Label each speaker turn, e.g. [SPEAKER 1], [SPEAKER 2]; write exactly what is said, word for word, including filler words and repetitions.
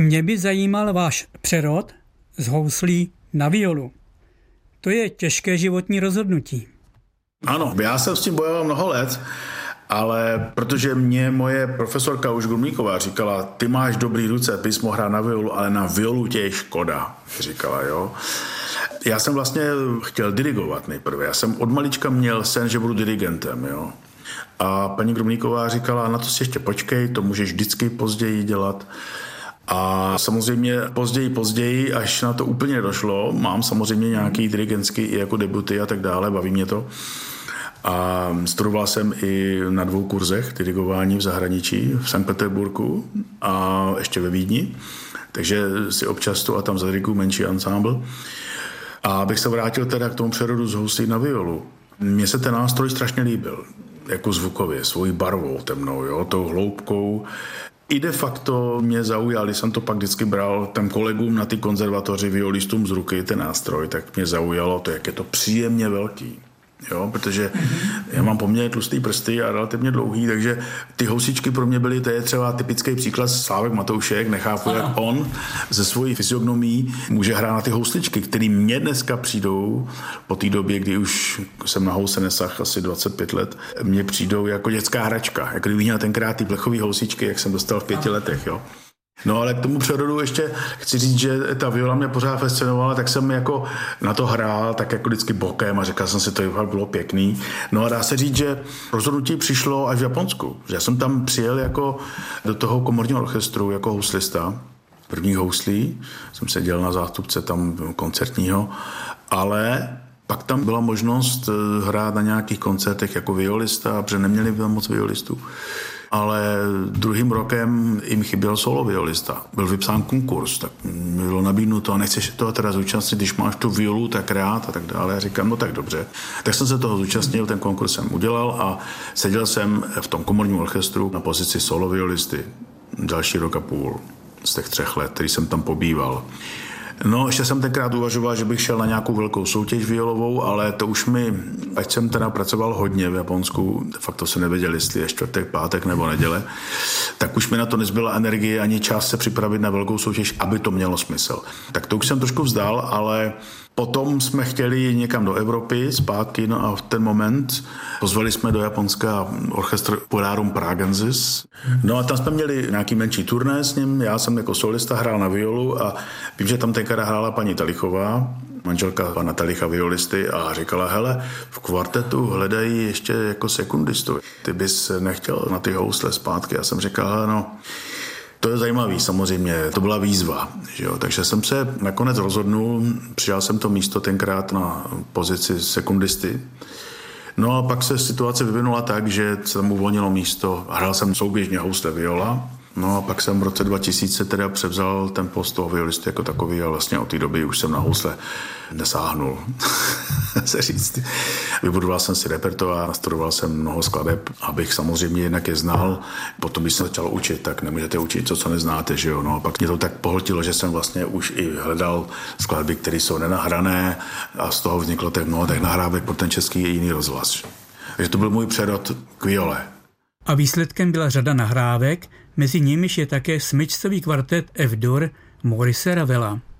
[SPEAKER 1] Mě by zajímal váš přerod z houslí na violu. To je těžké životní rozhodnutí.
[SPEAKER 2] Ano, já jsem s tím bojoval mnoho let, ale protože mě moje profesorka už Grumlíková říkala, ty máš dobrý ruce, ty jsi mohl hrát na violu, ale na violu tě je škoda, říkala, jo. Já jsem vlastně chtěl dirigovat nejprve. Já jsem od malička měl sen, že budu dirigentem, jo. A paní Grumlíková říkala, na to si ještě počkej, to můžeš vždycky později dělat. A samozřejmě později, později, až na to úplně nedošlo, mám samozřejmě nějaký dirigentský i jako debuty a tak dále, baví mě to. A studoval jsem i na dvou kurzech dirigování v zahraničí, v Sankt Peterburgu a ještě ve Vídni. Takže si občas tu a tam zadiriguju menší ansámbl. A abych se vrátil teda k tomu přerodu z houslí na violu. Mně se ten nástroj strašně líbil, jako zvukově, svojí barvou temnou, jo, tou hloubkou. I de facto mě zaujal, když jsem to pak vždycky bral tam kolegům na ty konzervatoři, violistům z ruky, ten nástroj, tak mě zaujalo to, jak je to příjemně velký. Jo, protože mm-hmm. já mám poměrně tlustý prsty a relativně dlouhý, takže ty housičky pro mě byly, to je třeba typický příklad Slávek Matoušek, nechápu, Aha. jak on ze svojí fyziognomií může hrát na ty housličky, které mě dneska přijdou po té době, kdy už jsem na housle nesah asi dvacet pět let, mně přijdou jako dětská hračka, jako kdybych měl tenkrát ty plechový housičky, jak jsem dostal v pěti Aha. letech, jo. No ale k tomu přerodu ještě chci říct, že ta viola mě pořád fascinovala, tak jsem jako na to hrál tak jako vždycky bokem a říkal jsem si, to bylo pěkný. No a dá se říct, že rozhodnutí přišlo až v Japonsku. Že já jsem tam přijel jako do toho komorního orchestru jako houslista, první houslí, jsem seděl na zástupce tam koncertního, ale pak tam byla možnost hrát na nějakých koncertech jako violista, protože neměli tam moc violistů. Ale druhým rokem jim chyběl solo violista. Byl vypsán konkurs, tak mi bylo nabídnuto, a nechceš toho teda zúčastnit, když máš tu violu tak rád a tak dále. Já říkám, no tak dobře. Tak jsem se toho zúčastnil, ten konkurs jsem udělal a seděl jsem v tom komorním orchestru na pozici solo violisty další rok a půl z těch třech let, který jsem tam pobýval. No, ještě jsem tenkrát uvažoval, že bych šel na nějakou velkou soutěž violovou, ale to už mi, ať jsem teda pracoval hodně v Japonsku, de facto se nevěděl, jestli je čtvrtek, pátek nebo neděle, tak už mi na to nezbyla energie ani čas se připravit na velkou soutěž, aby to mělo smysl. Tak to už jsem trošku vzdal, ale potom jsme chtěli někam do Evropy zpátky, no a v ten moment pozvali jsme do Japonska orchestr Polarum Pragensis. No a tam jsme měli nějaký menší turné s ním, já jsem jako solista hrál na violu a vím, že tam tenkrát hrála paní Talichová, manželka pana Talicha violisty, a říkala, hele, v kvartetu hledají ještě jako sekundistu. Ty bys nechtěl na ty housle zpátky? Já jsem říkal, hele, no, to je zajímavý, samozřejmě, to byla výzva, že jo? Takže jsem se nakonec rozhodnul, přijal jsem to místo tenkrát na pozici sekundisty. No a pak se situace vyvinula tak, že se tam uvolnilo místo, hrál jsem souběžně housle viola, no a pak jsem v roce dva tisíce teda převzal ten post toho violisty jako takový a vlastně od té doby už jsem na housle nesáhnul, se říct. Vybudoval jsem si repertoár, nastudoval jsem mnoho skladeb, abych samozřejmě jinak je znal. Potom, když jsem začal učit, tak nemůžete učit to, co neznáte, že jo. No a pak mě to tak pohltilo, že jsem vlastně už i hledal skladby, které jsou nenahrané a z toho vzniklo tak mnoho těch nahrávek pro ten český i jiný rozhlas. Takže to byl můj přerod k viole.
[SPEAKER 1] A výsledkem byla řada nahrávek, mezi nimiž je také smyčcový kvartet F-dur Maurice Ravela.